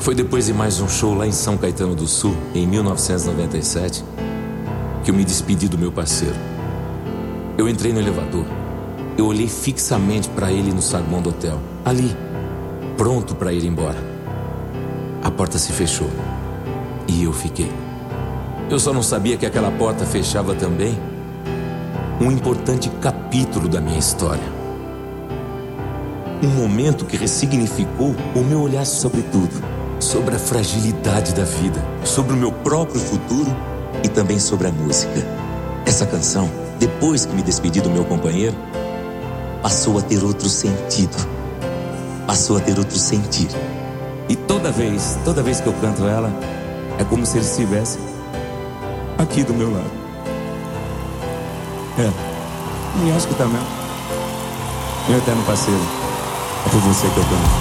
Foi depois de mais um show lá em São Caetano do Sul, em 1997, que eu me despedi do meu parceiro. Eu entrei no elevador. Eu olhei fixamente para ele no saguão do hotel, ali, pronto para ir embora. A porta se fechou e eu fiquei. Eu só não sabia que aquela porta fechava também um importante capítulo da minha história. Um momento que ressignificou o meu olhar sobre tudo, sobre a fragilidade da vida, sobre o meu próprio futuro e também sobre a música. Essa canção, depois que me despedi do meu companheiro, passou a ter outro sentido, passou a ter outro sentir. E toda vez que eu canto ela, é como se ele estivesse aqui do meu lado. E acho que tá mesmo. Meu eterno parceiro, é por você que eu canto.